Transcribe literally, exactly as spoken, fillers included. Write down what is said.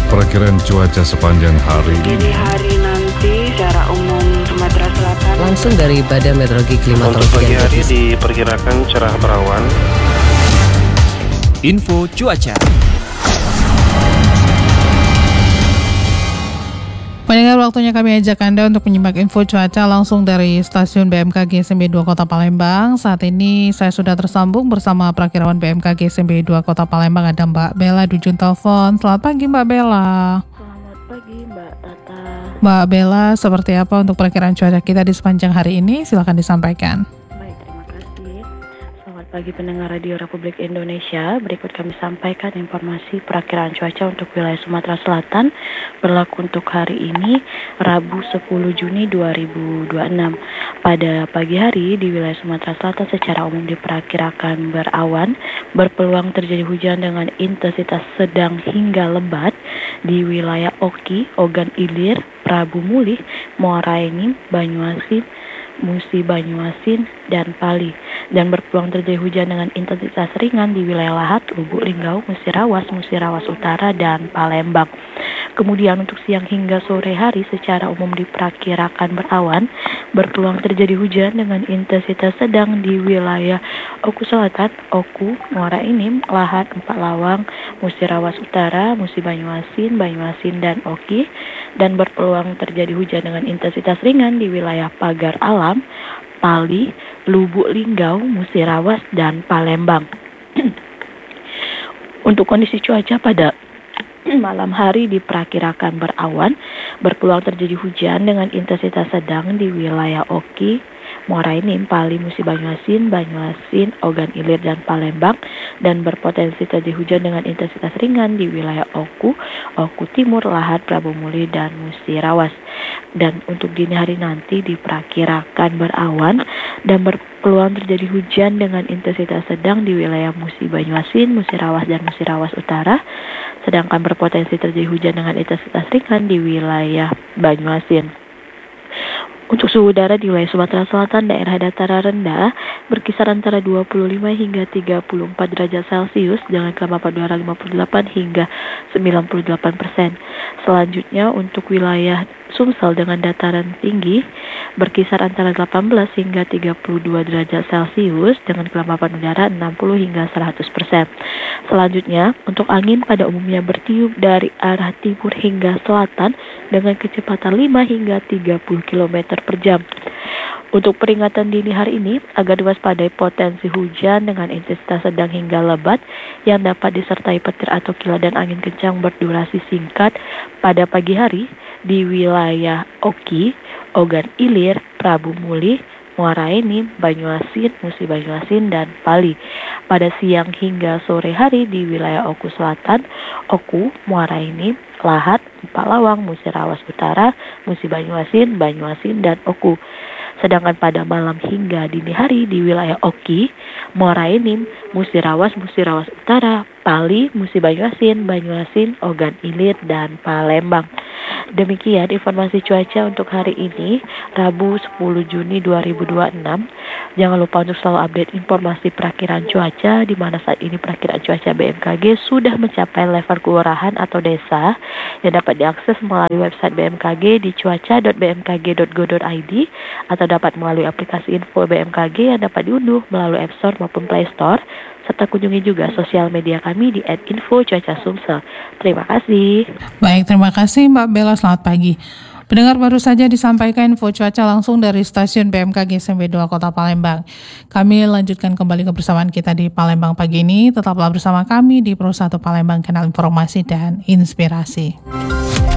Perakiraan cuaca sepanjang hari Jadi ini. hari nanti secara umum Sumatera Selatan. Langsung dari Badan Meteorologi Klimatologi Untuk pagi dan hari Geofisika. diperkirakan cerah berawan. Info cuaca. Pendengar, waktunya kami ajak Anda untuk menyimak info cuaca langsung dari stasiun B M K G S M B dua Kota Palembang. Saat ini saya sudah tersambung bersama Prakirawan B M K G S M B dua Kota Palembang, ada Mbak Bella di ujung telepon. Selamat pagi Mbak Bella. Selamat pagi Mbak Tata. Mbak Bella, seperti apa untuk perakiraan cuaca kita di sepanjang hari ini? Silakan disampaikan. Baik, terima kasih. Selamat pagi pendengar Radio Republik Indonesia. Berikut kami sampaikan informasi perakiraan cuaca untuk wilayah Sumatera Selatan berlaku untuk hari ini, Rabu sepuluh Juni dua ribu dua puluh enam. Pada pagi hari di wilayah Sumatera Selatan secara umum diperkirakan berawan, berpeluang terjadi hujan dengan intensitas sedang hingga lebat di wilayah Oki, Ogan Ilir, Prabu Mulih, Muara Enim, Banyuasin, Musi Banyuasin, dan Pali, dan berpeluang terjadi hujan dengan intensitas ringan di wilayah Lahat, Lubuk Linggau, Musirawas, Musirawas Utara, dan Palembang. Kemudian untuk siang hingga sore hari secara umum diperkirakan berawan, berpeluang terjadi hujan dengan intensitas sedang di wilayah Oku Selatan, Oku, Muara Enim, Lahat, Empat Lawang, Musirawas Utara, Musi Banyuasin, Banyuasin, dan Oki, dan berpeluang terjadi hujan dengan intensitas ringan di wilayah Pagar Alam, Pali, Lubuk Linggau, Musirawas, dan Palembang. Untuk kondisi cuaca pada malam hari diperkirakan berawan, berpeluang terjadi hujan dengan intensitas sedang di wilayah Oki, Muara Enim, Pali, Musi Banyuasin, Banyuasin, Ogan Ilir, dan Palembang, dan berpotensi terjadi hujan dengan intensitas ringan di wilayah Oku, Oku Timur, Lahat, Prabu Mulih, dan Musirawas. Dan untuk dini hari nanti diperkirakan berawan dan berpeluang terjadi hujan dengan intensitas sedang di wilayah Musi Banyuasin, Musirawas, dan Musirawas Utara, sedangkan berpotensi terjadi hujan dengan intensitas ringan di wilayah Banyuasin. Untuk suhu udara di wilayah Sumatera Selatan, daerah dataran rendah berkisar antara dua puluh lima hingga tiga puluh empat derajat Celcius dengan kelembapan udara lima puluh delapan hingga sembilan puluh delapan persen. Selanjutnya untuk wilayah Sumsel dengan dataran tinggi berkisar antara delapan belas hingga tiga puluh dua derajat Celcius dengan kelembapan udara enam puluh hingga seratus persen. Selanjutnya untuk angin pada umumnya bertiup dari arah timur hingga selatan dengan kecepatan lima hingga tiga puluh kilometer per jam. Untuk peringatan dini hari ini, agar diwaspadai potensi hujan dengan intensitas sedang hingga lebat yang dapat disertai petir atau kilat dan angin kencang berdurasi singkat pada pagi hari di wilayah Oki, Ogan Ilir, Prabu Mulih, Muara Enim, Banyuasin, Musi Banyuasin, dan Pali. Pada siang hingga sore hari di wilayah Oku Selatan, Oku, Muara Enim, Lahat, Empat Lawang, Musirawas Utara, Musi Banyuasin, Banyuasin, dan Oku. Sedangkan pada malam hingga dini hari di wilayah Oki, Muara Enim, Musirawas, Musirawas Utara, Pali, Musi Banyuasin, Banyuasin, Ogan Ilir, dan Palembang. Demikian informasi cuaca untuk hari ini, Rabu sepuluh Juni dua ribu dua puluh enam. Jangan lupa untuk selalu update informasi perakiraan cuaca, di mana saat ini perakiraan cuaca B M K G sudah mencapai level kelurahan atau desa yang dapat diakses melalui website B M K G di cuaca dot b m k g dot go dot i d atau dapat melalui aplikasi info B M K G yang dapat diunduh melalui App Store maupun Play Store, serta kunjungi juga sosial media kami di et info cuaca sumsel. Terima kasih. Baik, terima kasih Mbak Bella, selamat pagi. Pendengar, baru saja disampaikan info cuaca langsung dari stasiun B M K G S M B dua Kota Palembang. Kami lanjutkan kembali kebersamaan kita di Palembang pagi ini. Tetaplah bersama kami di Pro satu Palembang, kanal informasi dan inspirasi.